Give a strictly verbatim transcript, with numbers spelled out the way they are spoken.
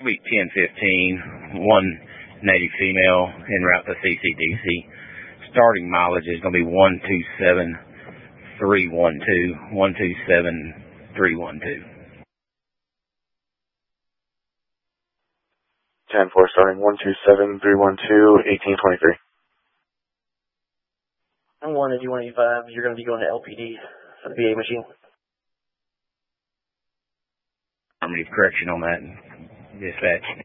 Week ten fifteen, one native female en route to C C D C. Starting mileage is going to be one two seven three one two, one two seven three one two. ten four starting one two seven three one two, eighteen twenty-three. And one eighty one eighty-five, you're going to be going to L P D for the B A machine. Harmony correction on that. Dispatch.